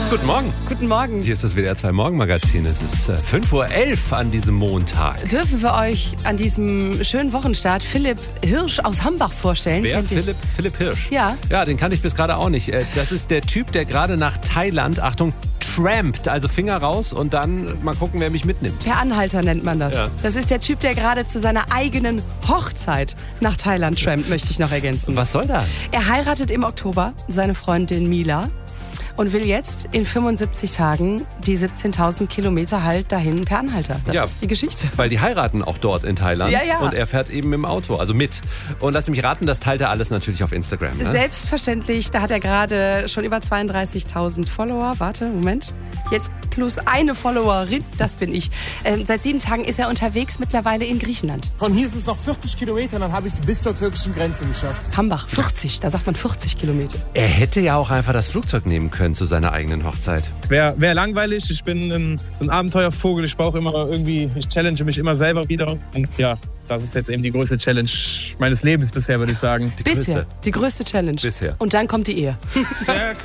Guten Morgen. Guten Morgen. Hier ist das WDR 2 Morgenmagazin. Es ist 5:11 Uhr an diesem Montag. Dürfen wir euch an diesem schönen Wochenstart Philipp Hirsch aus Hambach vorstellen? Wer? Kennt ihr? Philipp Hirsch? Ja. Ja, den kannte ich bis gerade auch nicht. Das ist der Typ, der gerade nach Thailand, Achtung, trampt. Also Finger raus und dann mal gucken, wer mich mitnimmt. Per Anhalter nennt man das. Ja. Das ist der Typ, der gerade zu seiner eigenen Hochzeit nach Thailand trampt, möchte ich noch ergänzen. Was soll das? Er heiratet im Oktober seine Freundin Mila und will jetzt in 75 Tagen die 17.000 Kilometer halt dahin per Anhalter. Das ist die Geschichte. Weil die heiraten auch dort in Thailand. Ja, ja. Und er fährt eben im Auto, also mit. Und lass mich raten, das teilt er alles natürlich auf Instagram. Ne? Selbstverständlich, da hat er gerade schon über 32.000 Follower. Warte, Moment. Jetzt plus eine Followerin, das bin ich. Seit 7 Tagen ist er unterwegs, mittlerweile in Griechenland. Von hier sind es noch 40 Kilometer, dann habe ich es bis zur türkischen Grenze geschafft. Hambach, 40, da sagt man 40 Kilometer. Er hätte ja auch einfach das Flugzeug nehmen können zu seiner eigenen Hochzeit. Wäre langweilig. Ich bin so ein Abenteuervogel. Ich brauche immer irgendwie, ich challenge mich immer selber wieder. Und ja, das ist jetzt eben die größte Challenge meines Lebens bisher, würde ich sagen. Die größte Challenge. Bisher. Und dann kommt die Ehe.